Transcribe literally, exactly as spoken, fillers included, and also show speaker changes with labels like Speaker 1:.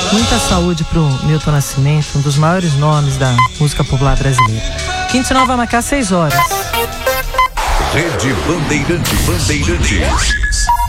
Speaker 1: Muita saúde pro Milton Nascimento, um dos maiores nomes da música popular brasileira. Quinta e nova vai marcar seis horas.
Speaker 2: Rede Bandeirantes. Bandeirantes.